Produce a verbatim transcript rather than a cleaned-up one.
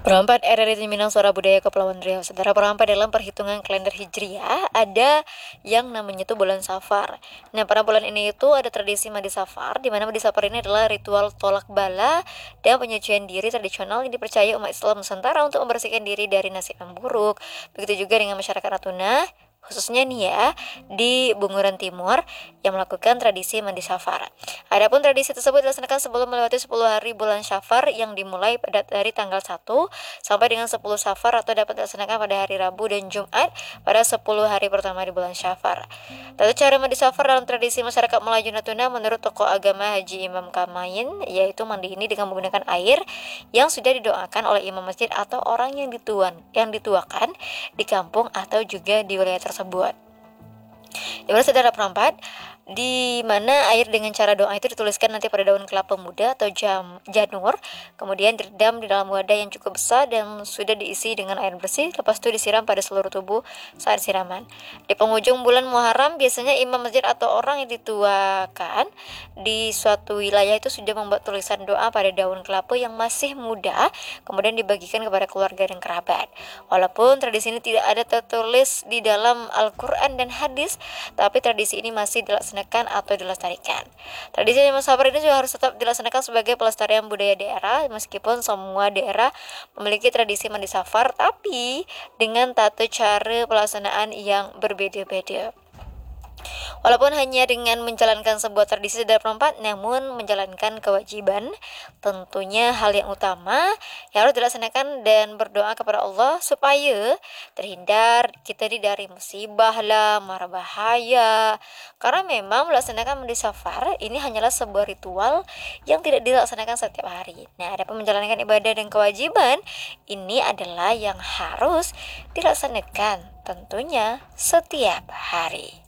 Perempat R R I Minang Suara Budaya Kepulauan Riau. Saudara, perempat dalam perhitungan kalender Hijriah ada yang namanya itu bulan Safar. Nah, pada bulan ini itu ada tradisi Mandi Safar, di mana Mandi Safar ini adalah ritual tolak bala dan penyucian diri tradisional yang dipercaya umat Islam Nusantara untuk membersihkan diri dari nasib yang buruk. Begitu juga dengan masyarakat Natuna, khususnya nih ya di Bunguran Timur yang melakukan tradisi Mandi Safar. Adapun tradisi tersebut dilaksanakan sebelum melewati sepuluh hari bulan Safar yang dimulai pada dari tanggal satu sampai dengan sepuluh Safar, atau dapat dilaksanakan pada hari Rabu dan Jumat pada sepuluh hari pertama di bulan Safar. Tata cara Mandi Safar dalam tradisi masyarakat Melayu Natuna menurut tokoh agama Haji Imam Kamain, yaitu mandi ini dengan menggunakan air yang sudah didoakan oleh imam masjid atau orang yang dituan yang dituakan di kampung atau juga di wilayah tersebut. tersebut. Di mana saudara perempat, di mana air dengan cara doa itu dituliskan nanti pada daun kelapa muda atau jam, janur, kemudian direndam di dalam wadah yang cukup besar dan sudah diisi dengan air bersih. Lepas itu disiram pada seluruh tubuh saat siraman. Di penghujung bulan Muharram, biasanya imam masjid atau orang yang dituakan di suatu wilayah itu sudah membuat tulisan doa pada daun kelapa yang masih muda, kemudian dibagikan kepada keluarga dan kerabat. Walaupun tradisi ini tidak ada tertulis di dalam Al-Quran dan hadis, tapi tradisi ini masih dilaksanakan atau dilestarikan. Tradisi Mandi Safar ini juga harus tetap dilaksanakan sebagai pelestarian budaya daerah, meskipun semua daerah memiliki tradisi Mandi Safar, tapi dengan tata cara pelaksanaan yang berbeda-beda. Walaupun hanya dengan menjalankan sebuah tradisi dari perempat, namun menjalankan kewajiban, tentunya hal yang utama yang harus dilaksanakan dan berdoa kepada Allah supaya terhindar kita ini dari musibah lah, mara bahaya. Karena memang melaksanakan Mandi Safar ini hanyalah sebuah ritual yang tidak dilaksanakan setiap hari. Nah, adapun menjalankan ibadah dan kewajiban ini adalah yang harus dilaksanakan tentunya setiap hari.